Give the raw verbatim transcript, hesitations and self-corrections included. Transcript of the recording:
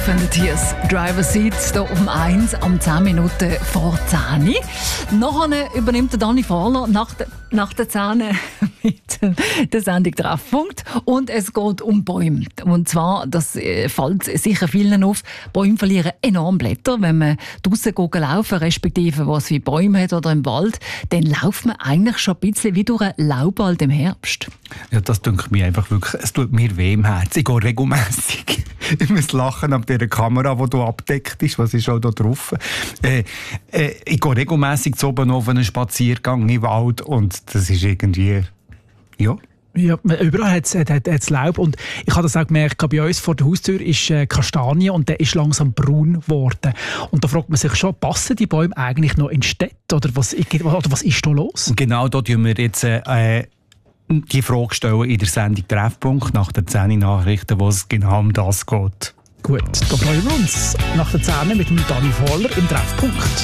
Seven Tears Driver Seat hier um eins, am zehn Minuten vor zehn. Nachher übernimmt der Dani Fahler nach, de, nach der zehn mit der Sendung Treffpunkt. Und es geht um Bäume. Und zwar, das fällt sicher vielen auf, Bäume verlieren enorm Blätter. Wenn man draussen laufen, respektive was wie Bäume hat oder im Wald, dann läuft man eigentlich schon ein bisschen wie durch einen Laubwald im Herbst. Ja, das denke mir einfach wirklich, es tut mir weh im Herzen. Ich gehe regelmässig. Ich muss lachen ab dieser Kamera, die hier abdeckt ist. Was ist auch da drauf? Äh, äh, ich gehe regelmässig zu oben auf einen Spaziergang im Wald und das ist irgendwie, ja. Ja, überall hat es Laub und ich habe das auch gemerkt, bei uns vor der Haustür ist äh, Kastanie und der ist langsam braun geworden. Und da fragt man sich schon, passen die Bäume eigentlich noch in Städte oder was, oder was ist da los? Genau, da tun wir jetzt äh, die Frage stellen in der Sendung Treffpunkt nach den zehn Nachrichten, wo es genau um das geht. Gut, da freuen wir uns nach der zehn mit dem Dani Fahler im Treffpunkt.